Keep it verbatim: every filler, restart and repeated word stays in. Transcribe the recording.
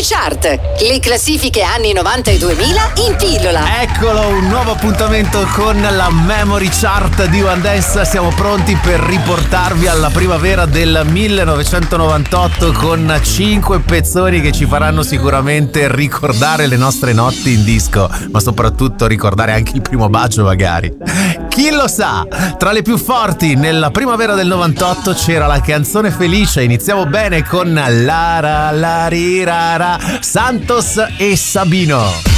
Memory Chart, le classifiche anni novanta e duemila in pillola. Eccolo, un nuovo appuntamento con la Memory Chart di One Dance. Siamo pronti per riportarvi alla primavera del millenovecentonovantotto con cinque pezzoni che ci faranno sicuramente ricordare le nostre notti in disco, ma soprattutto ricordare anche il primo bacio magari. Chi lo sa? Tra le più forti nella primavera del novantotto c'era la canzone felice. Iniziamo bene con la ra la ri ra ra, Santos e Sabino.